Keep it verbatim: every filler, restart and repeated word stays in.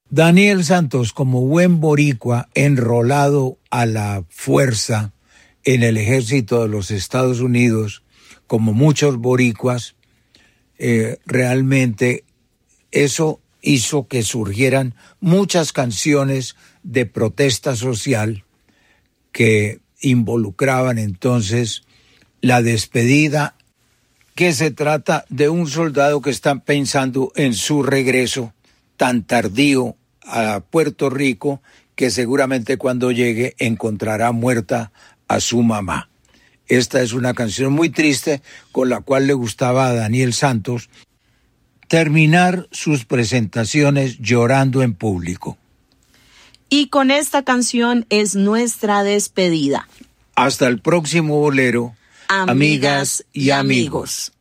Daniel Santos, como buen boricua enrolado a la fuerza en el ejército de los Estados Unidos, como muchos boricuas, eh, realmente eso hizo que surgieran muchas canciones de protesta social que involucraban entonces la despedida, que se trata de un soldado que está pensando en su regreso tan tardío a Puerto Rico, que seguramente cuando llegue encontrará muerta a su mamá. Esta es una canción muy triste con la cual le gustaba a Daniel Santos terminar sus presentaciones llorando en público. Y con esta canción es nuestra despedida. Hasta el próximo bolero, amigas, amigas y amigos.